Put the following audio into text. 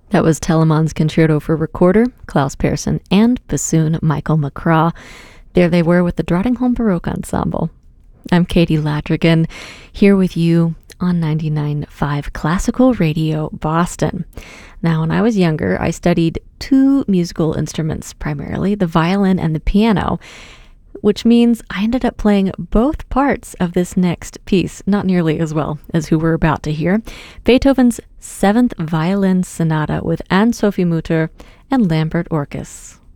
That was Telemann's Concerto for Recorder, Klaus Persson, and bassoon Michael McCraw. There they were with the Drottningholm Baroque Ensemble. I'm Katie Ladrigan, here with you on 99.5 Classical Radio Boston. Now, when I was younger, I studied two musical instruments primarily, the violin and the piano, which means I ended up playing both parts of this next piece, not nearly as well as who we're about to hear, Beethoven's Seventh Violin Sonata with Anne-Sophie Mutter and Lambert Orkes.